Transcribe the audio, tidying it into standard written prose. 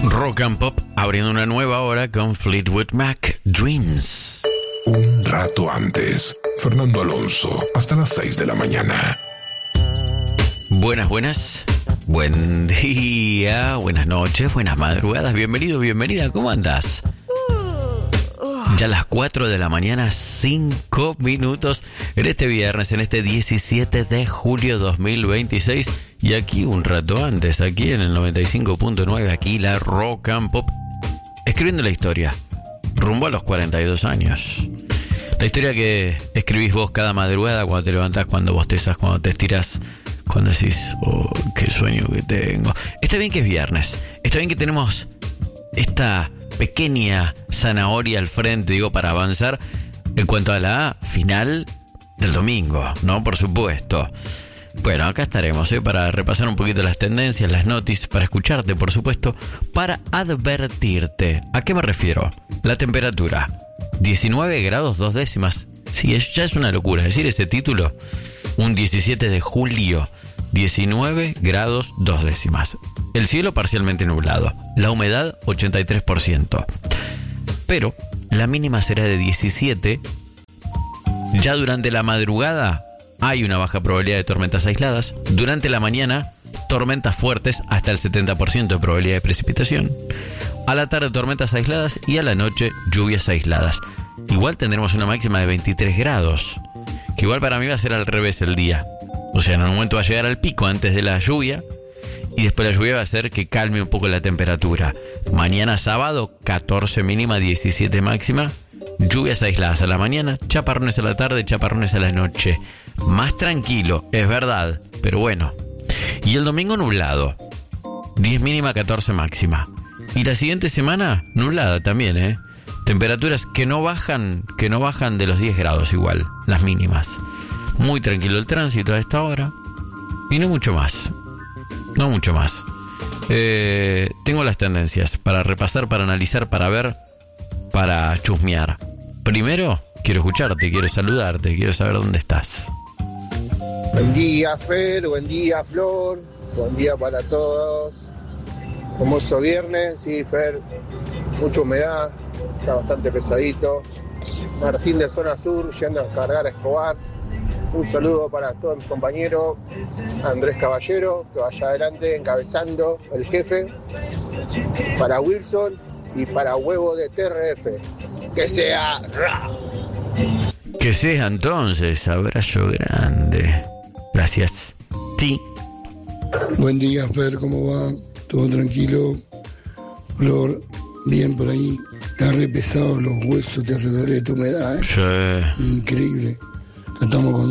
Rock and Pop abriendo una nueva hora con Fleetwood Mac, Dreams. Un rato antes, Fernando Alonso, hasta las 6 de la mañana. Buenas, buen día, buenas noches, buenas madrugadas, bienvenido, bienvenida, ¿cómo andás? Ya las 4 de la mañana, 5 minutos, en este viernes, en este 17 de julio 2026, y aquí un rato antes, aquí en el 95.9, aquí la Rock and Pop, escribiendo la historia, rumbo a los 42 años. La historia que escribís vos cada madrugada, cuando te levantás, cuando bostezas, cuando te estirás, cuando decís, oh, qué sueño que tengo. Está bien que es viernes, está bien que tenemos esta pequeña zanahoria al frente, digo, para avanzar en cuanto a la final del domingo, ¿no? Por supuesto. Bueno, acá estaremos, para repasar un poquito las tendencias, las noticias, para escucharte, por supuesto, para advertirte. ¿A qué me refiero? La temperatura, 19 grados 2 décimas. Sí, ya es una locura decir ese título. Un 17 de julio, 19 grados 2 décimas. El cielo parcialmente nublado. La humedad 83%. Pero la mínima será de 17. Ya durante la madrugada hay una baja probabilidad de tormentas aisladas. Durante la mañana, tormentas fuertes hasta el 70% de probabilidad de precipitación. A la tarde, tormentas aisladas. Y a la noche, lluvias aisladas. Igual tendremos una máxima de 23 grados. Que igual para mí va a ser al revés el día. O sea, en un momento va a llegar al pico antes de la lluvia. Y después la lluvia va a hacer que calme un poco la temperatura. Mañana sábado, 14 mínima, 17 máxima. Lluvias aisladas a la mañana, chaparrones a la tarde, chaparrones a la noche. Más tranquilo, es verdad, pero bueno. Y el domingo nublado. 10 mínima, 14 máxima. Y la siguiente semana, nublada también, Temperaturas que no bajan de los 10 grados igual, las mínimas. Muy tranquilo el tránsito a esta hora. Y no mucho más. Tengo las tendencias para repasar, para analizar, para ver, para chusmear. Primero, quiero escucharte, quiero saludarte, quiero saber dónde estás. Buen día, Fer, buen día, Flor, buen día para todos. Hermoso viernes, sí, Fer, mucha humedad, está bastante pesadito. Martín de Zona Sur, yendo a cargar a Escobar. Un saludo para todos mis compañeros. Andrés Caballero, que vaya adelante encabezando el jefe. Para Wilson y para Huevo de TRF. Que sea ra. Que sea entonces, abrazo grande. Gracias. Sí. Buen día, Fer, ¿cómo va? ¿Todo tranquilo? Flor, bien por ahí. Está re pesado los huesos, te hace doler de tu humedad, Sí. Increíble. Estamos con